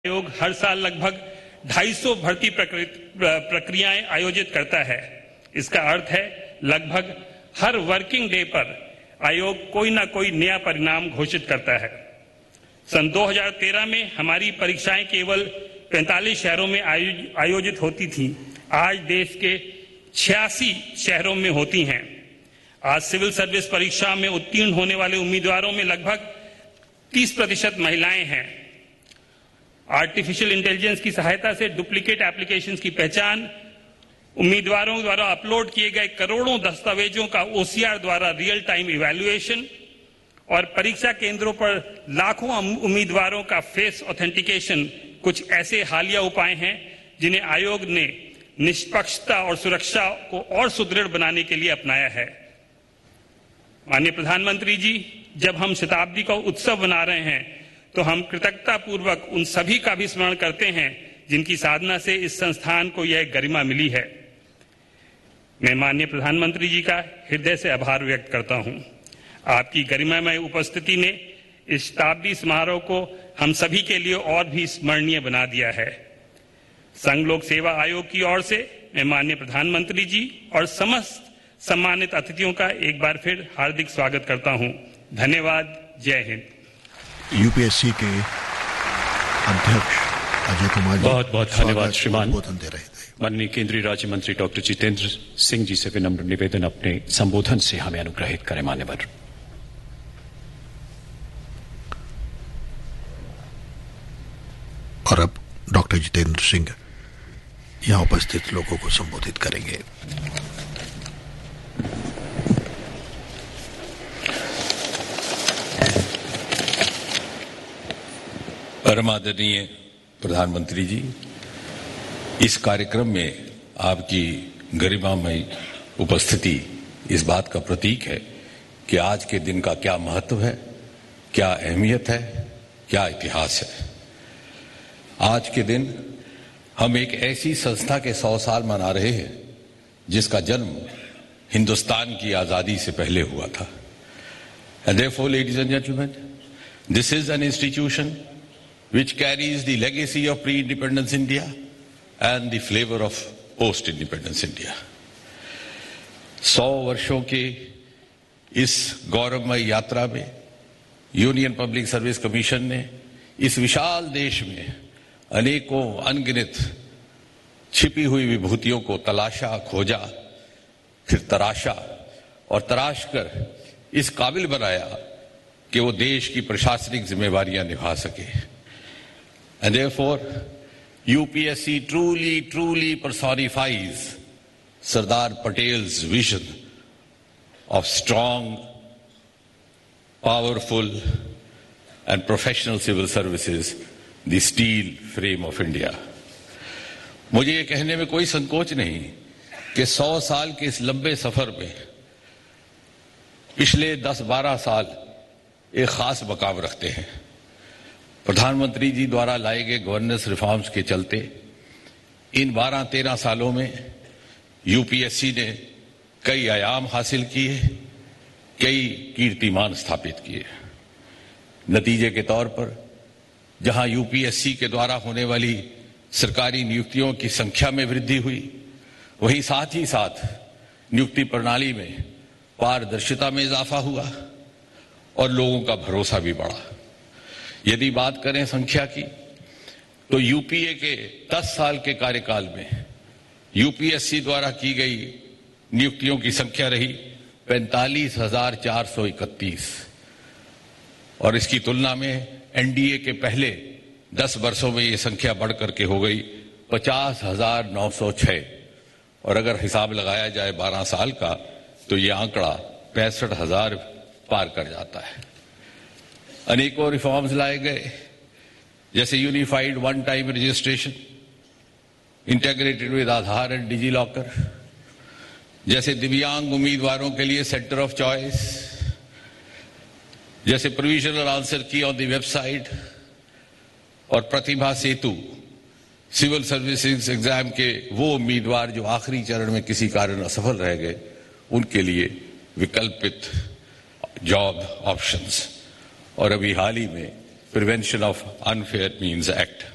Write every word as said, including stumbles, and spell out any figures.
आयोग हर साल लगभग ढाई सौ भर्ती प्रक्रियाएं आयोजित करता है। इसका अर्थ है लगभग हर वर्किंग डे पर आयोग कोई ना कोई नया परिणाम घोषित करता है। सन दो हज़ार तेरह में हमारी परीक्षाएं केवल पैंतालीस शहरों में आयोजित होती थीं। आज देश के छियासी शहरों में होती हैं। आज सिविल सर्विस परीक्षा में उत्तीर्ण होने वाले उम्मीदवारों में लगभग तीस प्रतिशत महिलाएं हैं। आर्टिफिशियल इंटेलिजेंस की सहायता से डुप्लीकेट एप्लीकेशंस की पहचान, उम्मीदवारों द्वारा अपलोड किए गए करोड़ों दस्तावेजों का ओसीआर द्वारा रियल टाइम इवैल्यूएशन और परीक्षा केंद्रों पर लाखों उम्मीदवारों का फेस ऑथेंटिकेशन कुछ ऐसे हालिया उपाय हैं जिन्हें आयोग ने निष्पक्षता और सुरक्षा को और सुदृढ़ बनाने के लिए अपनाया है। माननीय प्रधानमंत्री जी, जब हम शताब्दी का उत्सव मना रहे हैं तो हम कृतज्ञता पूर्वक उन सभी का भी स्मरण करते हैं जिनकी साधना से इस संस्थान को यह गरिमा मिली है। मैं माननीय प्रधानमंत्री जी का हृदय से आभार व्यक्त करता हूं। आपकी गरिमामय उपस्थिति ने इस शताब्दी समारोह को हम सभी के लिए और भी स्मरणीय बना दिया है। संघ लोक सेवा आयोग की ओर से मैं माननीय प्रधानमंत्री जी और समस्त सम्मानित अतिथियों का एक बार फिर हार्दिक स्वागत करता हूं। धन्यवाद। जय हिंद। यूपीएससी के अध्यक्ष अजय कुमार जी बहुत बहुत धन्यवाद श्रीमान। संबोधन दे रहे थे। माननीय केंद्रीय राज्य मंत्री डॉक्टर जितेंद्र सिंह जी से विनम्र निवेदन, अपने संबोधन से हमें अनुग्रहित करें मान्यवर। और अब डॉक्टर जितेंद्र सिंह यहां उपस्थित लोगों को संबोधित करेंगे। परमादरणीय प्रधानमंत्री जी, इस कार्यक्रम में आपकी गरिमामय उपस्थिति इस बात का प्रतीक है कि आज के दिन का क्या महत्व है, क्या अहमियत है, क्या इतिहास है। आज के दिन हम एक ऐसी संस्था के सौ साल मना रहे हैं जिसका जन्म हिंदुस्तान की आजादी से पहले हुआ था। And therefore, ladies and gentlemen, this is an institution which carries the legacy of pre-independence India and the flavor of post-independence India. सौ वर्षों के इस गौरवमय यात्रा में यूनियन पब्लिक सर्विस कमीशन ने इस विशाल देश में अनेकों अनगिनत छिपी हुई विभूतियों को तलाशा, खोजा, फिर तराशा और तराश कर इस काबिल बनाया कि वो देश की प्रशासनिक जिम्मेवारियां निभा सके। And therefore, U P S C truly, truly personifies Sardar Patel's vision of strong, powerful and professional civil services, the steel frame of India. मुझे ये कहने में कोई संकोच नहीं कि सौ साल के इस लंबे सफर में पिछले दस बारह साल एक खास मकाम रखते हैं। प्रधानमंत्री जी द्वारा लाए गए गवर्नेंस रिफॉर्म्स के चलते इन बारह तेरह सालों में यूपीएससी ने कई आयाम हासिल किए, कई कीर्तिमान स्थापित किए। नतीजे के तौर पर जहां यूपीएससी के द्वारा होने वाली सरकारी नियुक्तियों की संख्या में वृद्धि हुई, वहीं साथ ही साथ नियुक्ति प्रणाली में पारदर्शिता में इजाफा हुआ और लोगों का भरोसा भी बढ़ा। यदि बात करें संख्या की, तो यूपीए के दस साल के कार्यकाल में यूपीएससी द्वारा की गई नियुक्तियों की संख्या रही पैंतालीस हजार चार सौ इकतीस और इसकी तुलना में एनडीए के पहले दस वर्षों में ये संख्या बढ़कर के हो गई पचास हजार नौ सौ छह और अगर हिसाब लगाया जाए बारह साल का तो ये आंकड़ा पैंसठ हजार पार कर जाता है। अनेकों रिफॉर्म्स लाए गए, जैसे unified one time registration, integrated with Aadhaar and digi locker, जैसे दिव्यांग उम्मीदवारों के लिए सेंटर ऑफ चॉइस, जैसे प्रोविजनल आंसर की ऑन द वेबसाइट और प्रतिभा सेतु सिविल सर्विसेज एग्जाम के वो उम्मीदवार जो आखिरी चरण में किसी कारण असफल रह गए उनके लिए विकल्पित जॉब ऑप्शंस और अभी हाल ही में prevention of unfair means act